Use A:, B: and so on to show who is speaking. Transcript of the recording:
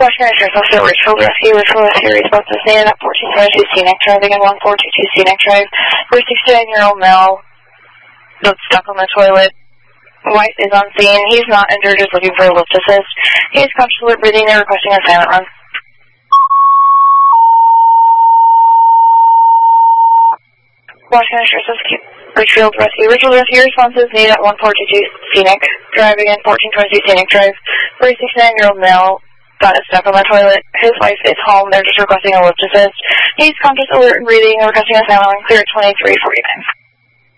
A: Washington Insurance Officer Richfield Rescue. Richfield Rescue responses needed at 1422 Scenic Drive, again 1422 Scenic Drive. For a 69-year-old male that's stuck on the toilet. Wife is on scene. He's not injured, just looking for a lift assist. He's conscious of breathing. They're requesting a silent run. Washington Insurance Officer Richfield Rescue. Richfield Rescue responses needed at 1422 Scenic Drive, again 1422 Scenic Drive. For a 69-year-old male that is stuck on the toilet. His wife is home. They're just requesting a lift assist. He's conscious, alert, and breathing. They're requesting a silent run. Clear at 2349.